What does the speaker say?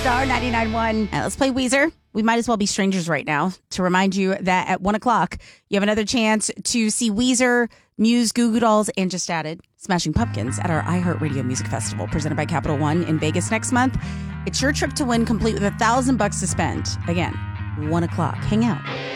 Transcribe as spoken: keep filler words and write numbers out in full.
Star ninety-nine point one. Uh, let's play Weezer. We might as well be strangers right now to remind you that at one o'clock, you have another chance to see Weezer, Muse, Goo Goo Dolls, and just added Smashing Pumpkins at our iHeartRadio Music Festival presented by Capital One in Vegas next month. It's your trip to win, complete with a thousand bucks to spend. Again, one o'clock. Hang out.